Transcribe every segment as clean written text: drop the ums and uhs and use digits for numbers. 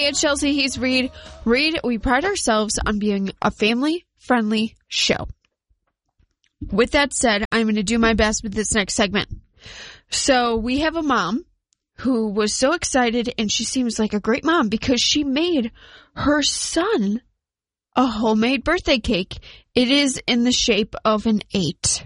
Hey, it's Chelsea. He's Reed. Reed, we pride ourselves on being a family-friendly show. With that said, I'm going to do my best with this next segment. So we have a mom who was so excited, and she seems like a great mom because she made her son a homemade birthday cake. It is in the shape of an 8.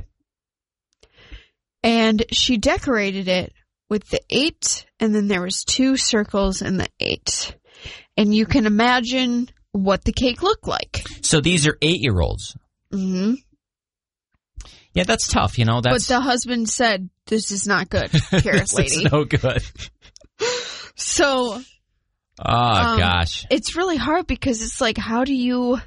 And she decorated it with the 8, and then there was 2 circles in the 8. And you can imagine what the cake looked like. So these are 8-year-olds. Mm-hmm. Yeah, that's tough, But the husband said, this is not good, Karis lady. It's no good. So... gosh. It's really hard because it's like, how do you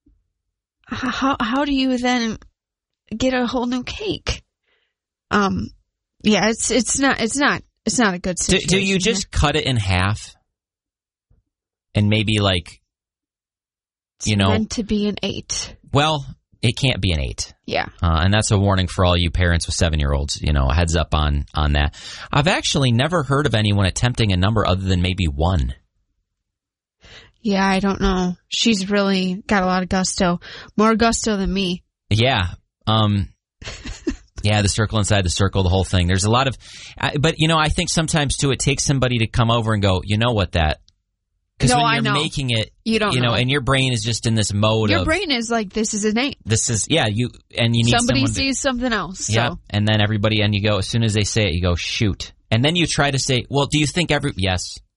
then get a whole new cake? Yeah, it's not a good situation. Do you just cut it in half? And maybe it's meant to be an 8. Well, it can't be an 8. Yeah. And that's a warning for all you parents with 7-year-olds, a heads up on that. I've actually never heard of anyone attempting a number other than maybe 1. Yeah, I don't know. She's really got a lot of gusto. More gusto than me. Yeah. Yeah, the circle inside the circle, the whole thing. There's a lot of... but, I think sometimes, too, it takes somebody to come over and go, you know what, that... Because when you're making it, you don't know. And your brain is just in this mode Your brain is like, this is an 8. This is, yeah, you need somebody sees something else. So. Yeah, and then everybody, and you go, as soon as they say it, you go, shoot. And then you try to say, well, do you think yes.